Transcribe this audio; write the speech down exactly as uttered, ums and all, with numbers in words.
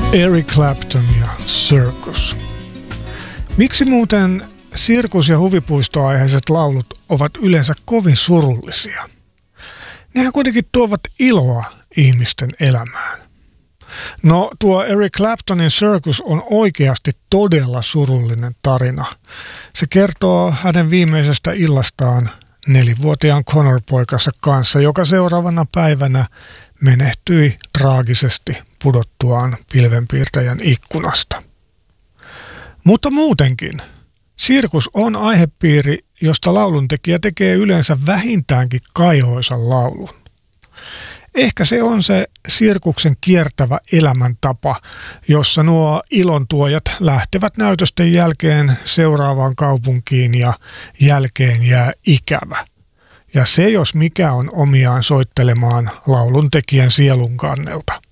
Eric Clapton ja Circus. Miksi muuten sirkus- ja huvipuistoaiheiset laulut ovat yleensä kovin surullisia? Nehän kuitenkin tuovat iloa ihmisten elämään. No, tuo Eric Claptonin Circus on oikeasti todella surullinen tarina. Se kertoo hänen viimeisestä illastaan nelivuotiaan Connor-poikansa kanssa, joka seuraavana päivänä menehtyi traagisesti pudottuaan pilvenpiirtäjän ikkunasta. Mutta muutenkin, sirkus on aihepiiri, josta lauluntekijä tekee yleensä vähintäänkin kaihoisan laulun. Ehkä se on se sirkuksen kiertävä elämäntapa, jossa nuo ilontuojat lähtevät näytösten jälkeen seuraavaan kaupunkiin ja jälkeen jää ikävä. Ja se jos mikä on omiaan soittelemaan lauluntekijän sielun kannelta.